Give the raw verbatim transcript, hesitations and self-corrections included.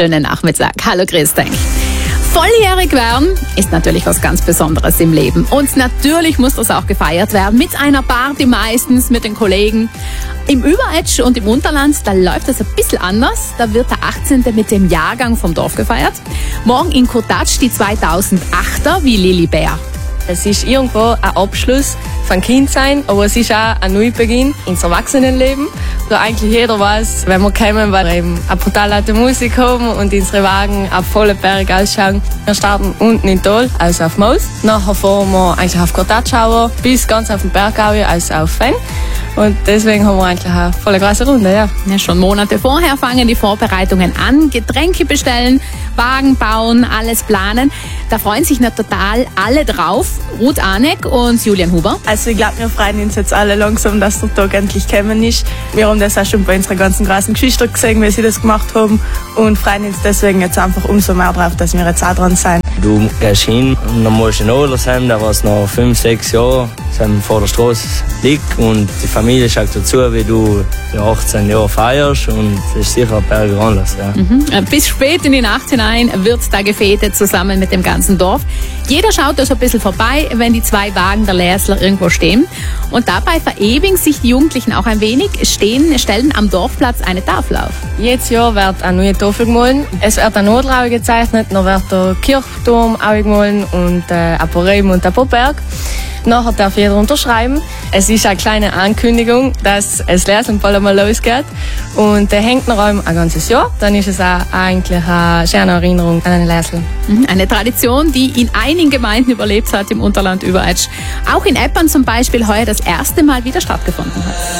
schönen Nachmittag. Hallo, grüß dich. Volljährig werden ist natürlich was ganz Besonderes im Leben. Und natürlich muss das auch gefeiert werden. Mit einer Party meistens, mit den Kollegen. Im Überetsch und im Unterland, da läuft das ein bisschen anders. Da wird der achtzehnte mit dem Jahrgang vom Dorf gefeiert. Morgen in Kurtatsch die zweitausendachter wie Lili Bär. Es ist irgendwo ein Abschluss von Kindsein, aber es ist auch ein Neubeginn ins Erwachsenenleben. Da eigentlich jeder weiß, wenn wir kommen, weil wir eben eine brutal laute Musik haben und unsere Wagen auf volle Berg ausschauen. Wir starten unten in Tal, also auf Maus. Nachher fahren wir eigentlich auf Kurtatschauer bis ganz auf den Bergau, also auf Fenn. Und deswegen haben wir eigentlich eine volle große Runde, ja. Ja, schon Monate vorher fangen die Vorbereitungen an. Getränke bestellen, Wagen bauen, alles planen. Da freuen sich nicht total alle drauf. Ruth Aneck und Julian Huber. Also ich glaube, wir freuen uns jetzt alle langsam, dass der Tag endlich gekommen ist. Wir haben das auch schon bei unseren ganzen großen Geschwistern gesehen, wie sie das gemacht haben. Und freuen uns deswegen jetzt einfach umso mehr drauf, dass wir jetzt auch dran sind. Du gehst hin und dann musst du in Odersheim, da war es noch fünf, sechs Jahre, sind vor der Straße liegt und die Familie schaut dazu, wie du die achtzehn Jahre feierst und das ist sicher ein Berg Anlass. Ja. Mhm. Bis spät in die Nacht hinein wird da gefetet zusammen mit dem ganzen Dorf. Jeder schaut da so ein bisschen vorbei, wenn die zwei Wagen der Läsler irgendwo stehen. Und dabei verewigen sich die Jugendlichen auch ein wenig, stehen, stellen am Dorfplatz eine Tafel auf. Jedes Jahr wird eine neue Tafel gemahlen. Es wird eine Notlaue gezeichnet, dann wird der Kirchturm auch gemahlen und äh, ein paar Reben und ein paar Berg. Nachher darf jeder unterschreiben. Es ist eine kleine Ankündigung, dass es Läsl bald einmal losgeht. Und der hängt noch ein ganzes Jahr. Dann ist es auch eigentlich eine schöne Erinnerung an einen Läsl. Eine Tradition, die in einigen Gemeinden überlebt hat im Unterland Überetsch. Auch in Eppern zum Beispiel heuer das erste Mal wieder stattgefunden hat.